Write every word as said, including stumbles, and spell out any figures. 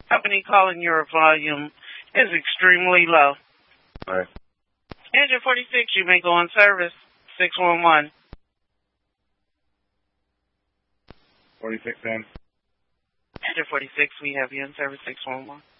Company calling, your volume is extremely low. All right. Engine forty-six, you may go on service. six one one. forty-six then. Engine forty-six, we have you in service. six one one.